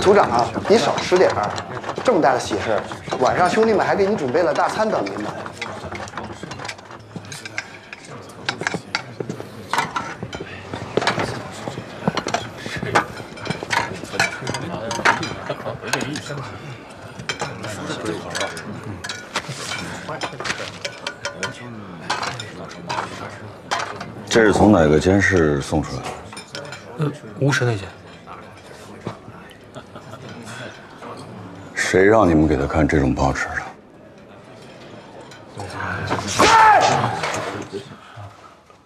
组长啊，你少吃点儿。这么大的喜事，晚上兄弟们还给你准备了大餐等您呢。 这是从哪个监室送出来的？ 无实那间。 谁让你们给他看这种报纸的？